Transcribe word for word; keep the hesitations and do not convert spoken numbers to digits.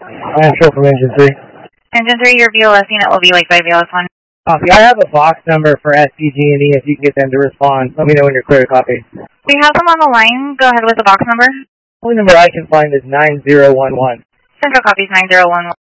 I am Control from Engine three. Engine three, your V L S unit will be like by V L S one. Copy. I have a box number for S P G and E if you can get them to respond. Let me know when you're clear to copy. We have them on the line. Go ahead with the box number. The only number I can find is nine zero one one. Central copies nine zero one one.